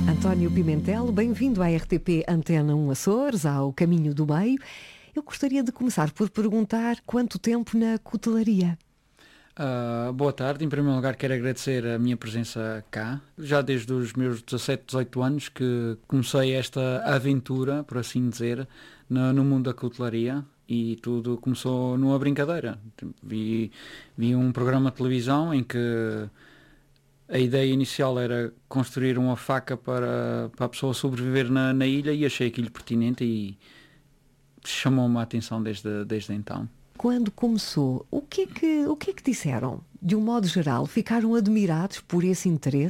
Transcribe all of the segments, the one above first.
António Pimentel, bem-vindo à RTP Antena 1 Açores, ao Caminho do Meio. Eu gostaria de começar por perguntar quanto tempo na cutelaria? Boa tarde. Em primeiro lugar, quero agradecer a minha presença cá. Já desde os meus 17, 18 anos que comecei esta aventura, por assim dizer, no mundo da cutelaria, e tudo começou numa brincadeira. Vi um programa de televisão em que a ideia inicial era construir uma faca para a pessoa sobreviver na ilha, e achei aquilo pertinente e chamou-me a atenção desde então. Quando começou, o que é que disseram? De um modo geral, ficaram admirados por esse interesse?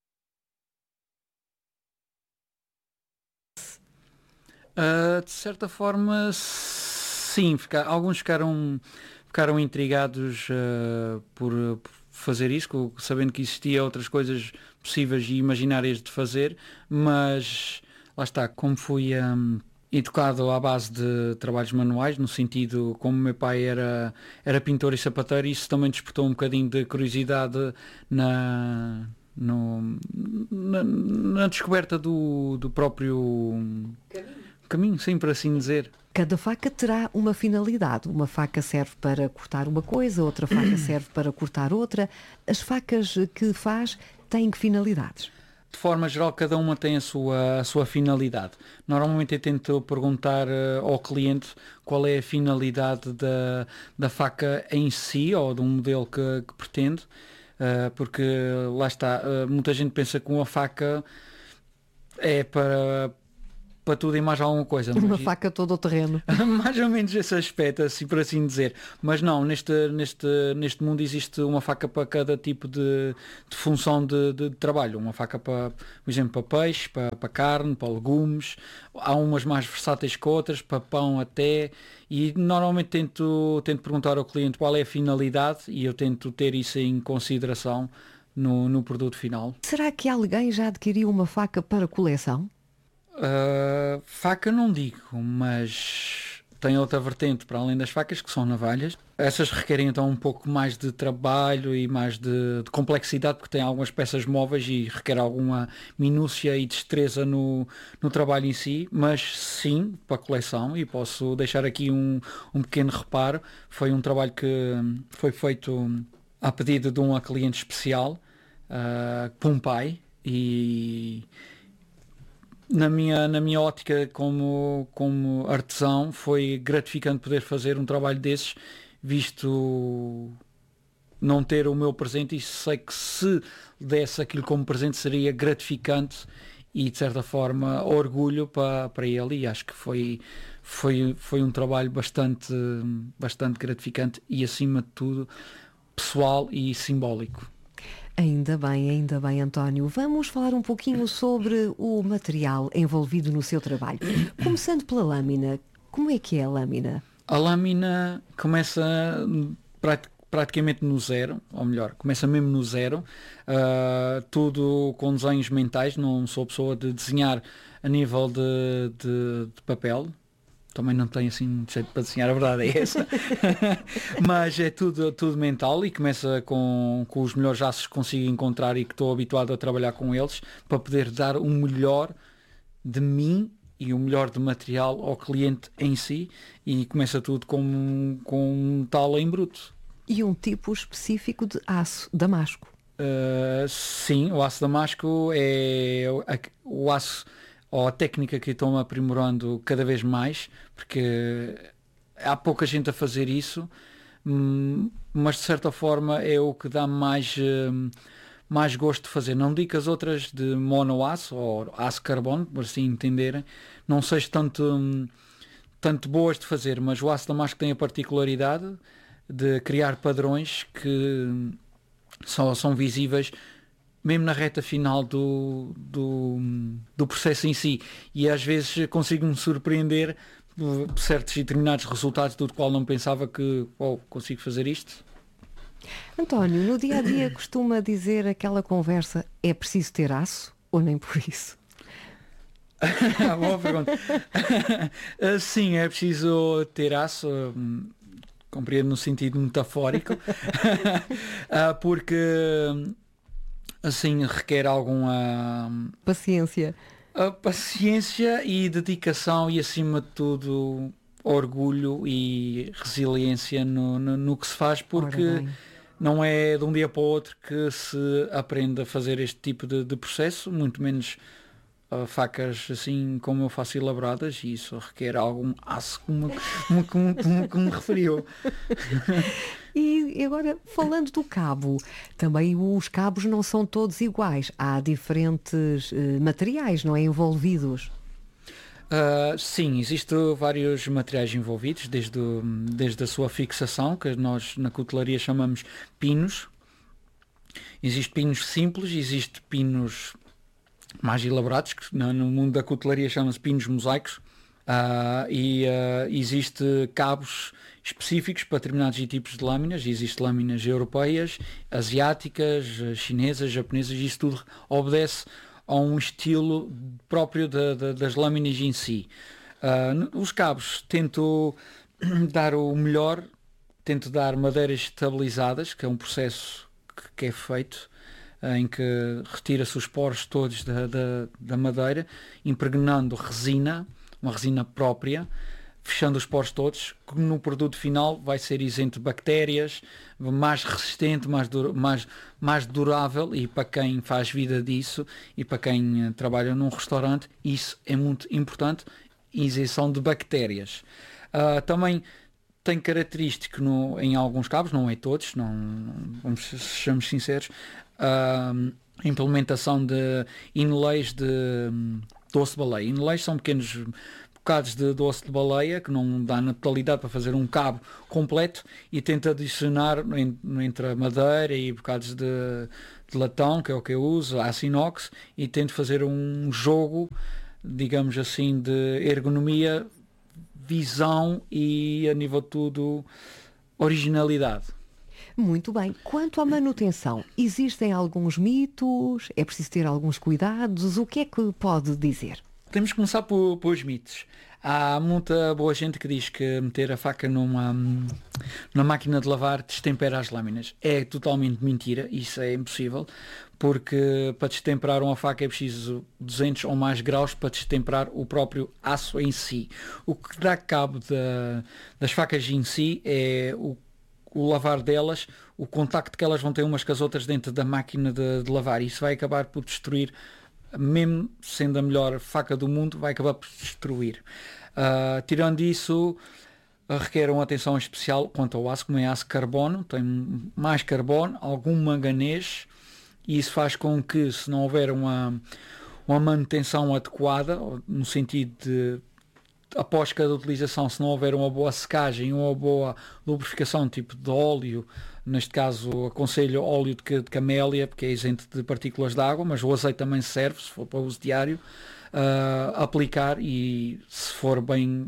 De certa forma, sim. Alguns ficaram intrigados por fazer isso, sabendo que existia outras coisas possíveis e imaginárias de fazer, mas lá está, como fui educado à base de trabalhos manuais, no sentido, como meu pai era pintor e sapateiro, isso também despertou um bocadinho de curiosidade na descoberta do próprio caminho, sim, por assim dizer. Cada faca terá uma finalidade. Uma faca serve para cortar uma coisa, outra faca serve para cortar outra. As facas que faz têm que finalidades? De forma geral, cada uma tem a sua finalidade. Normalmente eu tento perguntar ao cliente qual é a finalidade da faca em si, ou de um modelo que pretende, porque lá está, muita gente pensa que uma faca é para tudo e mais alguma coisa. Uma faca todo o terreno. Mais ou menos esse aspecto, assim, por assim dizer. Mas não, neste mundo existe uma faca para cada tipo de função de trabalho. Uma faca para, por exemplo, para peixe, para carne, para legumes. Há umas mais versáteis que outras, para pão até. E normalmente tento perguntar ao cliente qual é a finalidade, e eu tento ter isso em consideração no produto final. Será que alguém já adquiriu uma faca para coleção? Faca não digo, mas tem outra vertente para além das facas, que são navalhas. Essas requerem então um pouco mais de trabalho e mais de complexidade, porque têm algumas peças móveis e requer alguma minúcia e destreza no trabalho em si, mas sim, para a coleção. E posso deixar aqui um pequeno reparo. Foi um trabalho que foi feito a pedido de um cliente especial, por um pai, e na minha ótica como artesão foi gratificante poder fazer um trabalho desses, visto não ter o meu presente, e sei que se desse aquilo como presente seria gratificante e de certa forma orgulho para ele, e acho que foi um trabalho bastante gratificante e, acima de tudo, pessoal e simbólico. Ainda bem, António. Vamos falar um pouquinho sobre o material envolvido no seu trabalho. Começando pela lâmina. Como é que é a lâmina? A lâmina começa praticamente no zero, ou melhor, começa mesmo no zero. Tudo com desenhos mentais. Não sou pessoa de desenhar a nível de papel. Também não tenho assim jeito para desenhar, a verdade é essa. Mas é tudo mental, e começa com os melhores aços que consigo encontrar e que estou habituado a trabalhar com eles, para poder dar o melhor de mim e o melhor de material ao cliente em si, e começa tudo com um tal em bruto. E um tipo específico de aço, damasco? Sim, o aço damasco é o aço, ou a técnica que estou-me aprimorando cada vez mais, porque há pouca gente a fazer isso, mas de certa forma é o que dá mais gosto de fazer. Não digo que as outras de monoaço ou aço carbono, por assim entenderem, não sejam tanto boas de fazer, mas o aço damasco tem a particularidade de criar padrões que só são visíveis mesmo na reta final do processo em si, e às vezes consigo-me surpreender por certos e determinados resultados do qual não pensava que consigo fazer isto. António, no dia a dia costuma dizer aquela conversa: é preciso ter aço ou nem por isso? Boa pergunta. Sim, é preciso ter aço, compreendo no sentido metafórico, porque assim requer alguma Paciência. paciência e dedicação e, acima de tudo, orgulho e resiliência no que se faz, Ora porque bem. não é de um dia para o outro que se aprende a fazer este tipo de processo, muito menos facas assim como eu faço elaboradas, e isso requer algum aço, como me referiu. E agora, falando do cabo, também os cabos não são todos iguais. Há diferentes materiais, não é? Envolvidos. Sim, existem vários materiais envolvidos, desde a sua fixação, que nós na cutelaria chamamos pinos. Existem pinos simples, existem pinos mais elaborados, que no mundo da cutelaria chama-se pinos mosaicos. Existe cabos específicos para determinados tipos de lâminas. Existem lâminas europeias, asiáticas, chinesas, japonesas, e isso tudo obedece a um estilo próprio das lâminas em si. Os cabos tento dar o melhor, tento dar madeiras estabilizadas, que é um processo que é feito, em que retira-se os poros todos da madeira, impregnando resina, uma resina própria, fechando os poros todos, que no produto final vai ser isento de bactérias, mais resistente, mais durável, e para quem faz vida disso e para quem trabalha num restaurante, isso é muito importante, isenção de bactérias. Também tem característico em alguns cabos, não é todos, sejamos sinceros, a implementação de inlays de doce de baleia. Inlays são pequenos bocados de doce de baleia que não dá na totalidade para fazer um cabo completo, e tenta adicionar entre a madeira e bocados de latão, que é o que eu uso, aço inox, e tento fazer um jogo, digamos assim, de ergonomia, visão e, a nível de tudo, originalidade. Muito bem. Quanto à manutenção, existem alguns mitos? É preciso ter alguns cuidados? O que é que pode dizer? Temos que começar por os mitos. Há muita boa gente que diz que meter a faca numa máquina de lavar destempera as lâminas. É totalmente mentira, isso é impossível, porque para destemperar uma faca é preciso 200 ou mais graus para destemperar o próprio aço em si. O que dá cabo das facas em si é o lavar delas, o contacto que elas vão ter umas com as outras dentro da máquina de lavar. Isso vai acabar por destruir, mesmo sendo a melhor faca do mundo, vai acabar por destruir. Tirando isso, requer uma atenção especial quanto ao aço, como é aço carbono, tem mais carbono, algum manganês, e isso faz com que, se não houver uma manutenção adequada, no sentido de, após cada utilização, se não houver uma boa secagem, uma boa lubrificação, tipo de óleo, neste caso aconselho óleo de camélia, porque é isento de partículas de água, mas o azeite também serve, se for para uso diário, aplicar, e se for bem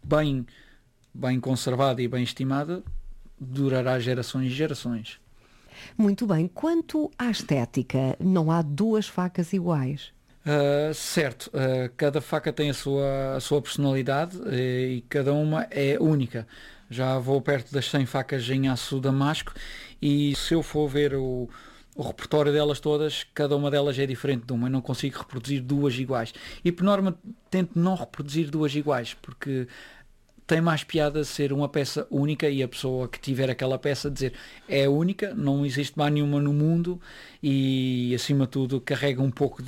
conservada e bem estimada, durará gerações e gerações. Muito bem. Quanto à estética, não há duas facas iguais? Certo, cada faca tem a sua personalidade, e cada uma é única. Já vou perto das 100 facas em aço damasco, e se eu for ver o repertório delas todas, cada uma delas é diferente de uma. Eu não consigo reproduzir duas iguais. E por norma tento não reproduzir duas iguais, porque tem mais piada ser uma peça única, e a pessoa que tiver aquela peça dizer é única, não existe mais nenhuma no mundo, e acima de tudo carrega um pouco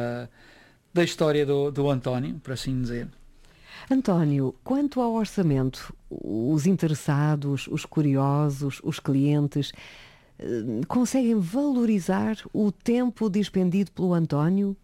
da história do António, por assim dizer. António, quanto ao orçamento, os interessados, os curiosos, os clientes, conseguem valorizar o tempo dispendido pelo António?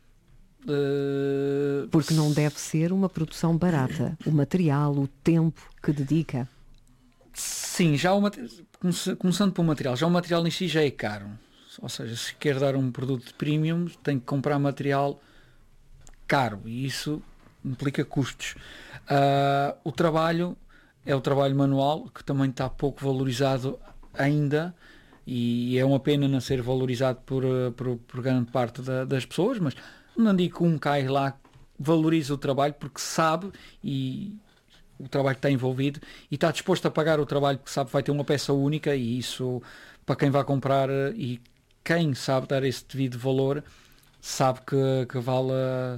Porque não deve ser uma produção barata. O material, o tempo que dedica. Sim, começando pelo material, já o material em si já é caro. Ou seja, se quer dar um produto de premium, tem que comprar material caro, e isso implica custos. O trabalho é o trabalho manual, que também está pouco valorizado ainda, e é uma pena não ser valorizado por grande parte das pessoas, mas não digo que um cai lá, valoriza o trabalho porque sabe, e o trabalho que está envolvido, e está disposto a pagar o trabalho porque sabe que vai ter uma peça única, e isso, para quem vai comprar e quem sabe dar esse devido valor sabe que vale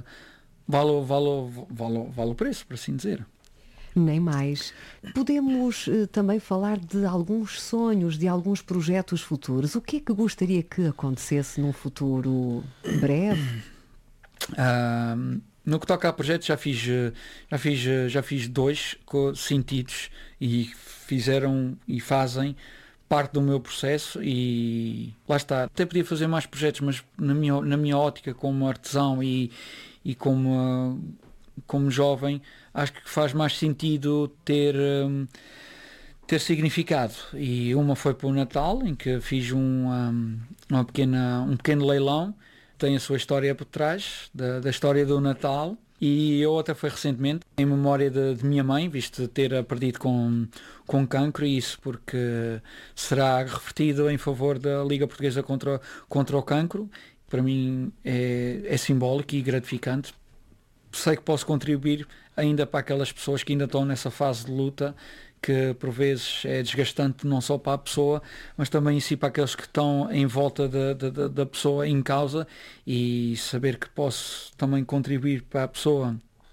o preço, por assim dizer. Nem mais. Podemos também falar de alguns sonhos, de alguns projetos futuros. O que é que gostaria que acontecesse num futuro breve? No que toca a projetos, já fiz 2 sentidos e fizeram e fazem parte do meu processo, e lá está. Até podia fazer mais projetos, mas na minha ótica como artesão e como jovem, acho que faz mais sentido ter significado. E uma foi para o Natal, em que fiz um pequeno leilão, tem a sua história por trás da história do Natal. E a outra foi recentemente, em memória de minha mãe, visto de ter perdido com cancro, e isso porque será revertido em favor da Liga Portuguesa contra o Cancro. Para mim é simbólico e gratificante. Sei que posso contribuir ainda para aquelas pessoas que ainda estão nessa fase de luta, que por vezes é desgastante não só para a pessoa, mas também em si para aqueles que estão em volta da pessoa em causa, e saber que posso também contribuir para a pessoa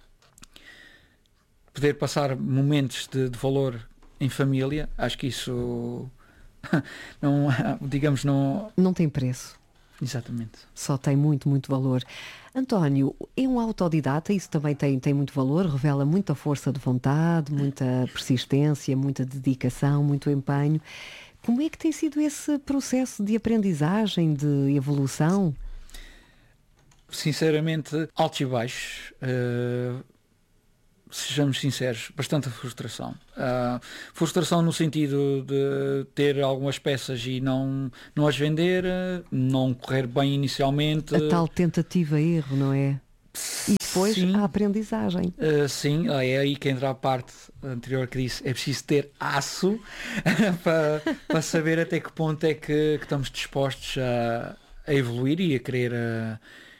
poder passar momentos de valor em família. Acho que isso não tem preço. Exatamente. Só tem muito, muito valor. António, é um autodidata, isso também tem muito valor, revela muita força de vontade, muita persistência, muita dedicação, muito empenho. Como é que tem sido esse processo de aprendizagem, de evolução? Sinceramente, altos e baixos. Sejamos sinceros, bastante frustração. Frustração no sentido de ter algumas peças e não as vender, não correr bem inicialmente. A tal tentativa-erro, não é? E depois sim, a aprendizagem. Sim, é aí que entra a parte anterior que disse, é preciso ter aço para saber até que ponto é que estamos dispostos a evoluir e a querer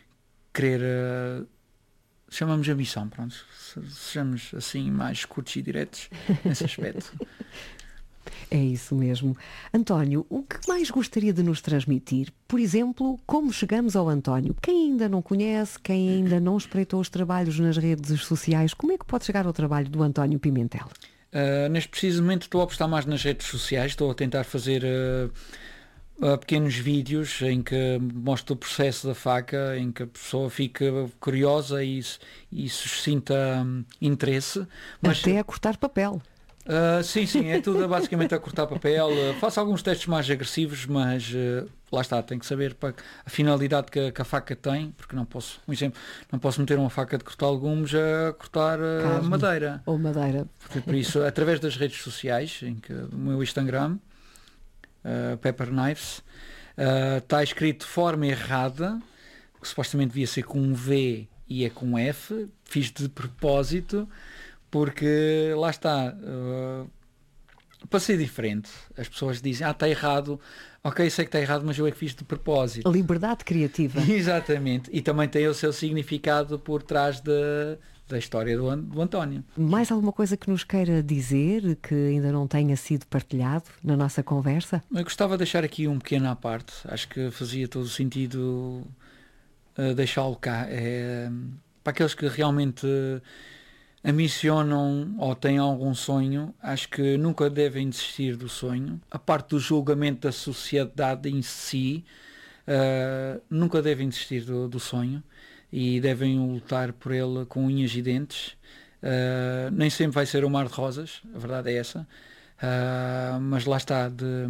chamamos a missão, pronto. Sejamos assim mais curtos e diretos nesse aspecto. É isso mesmo. António, o que mais gostaria de nos transmitir? Por exemplo, como chegamos ao António? Quem ainda não conhece, quem ainda não espreitou os trabalhos nas redes sociais, como é que pode chegar ao trabalho do António Pimentel? Neste preciso momento estou a apostar mais nas redes sociais, estou a tentar fazer pequenos vídeos em que mostro o processo da faca, em que a pessoa fica curiosa e suscita interesse. Mas até a cortar papel. Sim, é tudo basicamente a cortar papel. Faço alguns testes mais agressivos, mas lá está, tenho que saber para a finalidade que a faca tem, porque não posso, por exemplo, não posso meter uma faca de cortar legumes a cortar madeira. Ou madeira. Por isso, através das redes sociais, em que o meu Instagram, Pepper Knives, está escrito de forma errada, que supostamente devia ser com um V e é com um F. Fiz de propósito, porque lá está, para ser diferente. As pessoas dizem, está errado, ok, sei que está errado, mas eu é que fiz de propósito. Liberdade criativa. Exatamente, e também tem o seu significado por trás da história do António. Mais alguma coisa que nos queira dizer, que ainda não tenha sido partilhado na nossa conversa? Eu gostava de deixar aqui um pequeno à parte, acho que fazia todo o sentido deixá-lo cá. Para aqueles que realmente ambicionam ou têm algum sonho, acho que nunca devem desistir do sonho. A parte do julgamento da sociedade em si, nunca devem desistir do sonho. E devem lutar por ele com unhas e dentes. Nem sempre vai ser um mar de rosas, a verdade é essa. Mas lá está,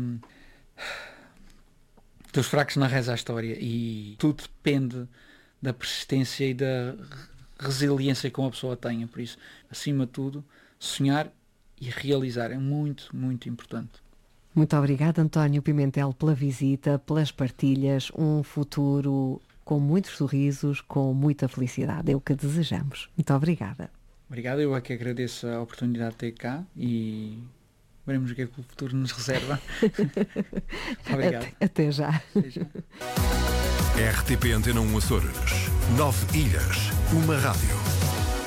dos fracos não reza a história, e tudo depende da persistência e da resiliência que uma pessoa tenha. Por isso, acima de tudo, sonhar e realizar é muito, muito importante. Muito obrigada, António Pimentel, pela visita, pelas partilhas. Um futuro com muitos sorrisos, com muita felicidade. É o que desejamos. Muito obrigada. Obrigado, eu é que agradeço a oportunidade de ter cá e veremos o que é que o futuro nos reserva. Obrigado. Até já. RTP Antena 1 Açores. 9 ilhas, uma rádio.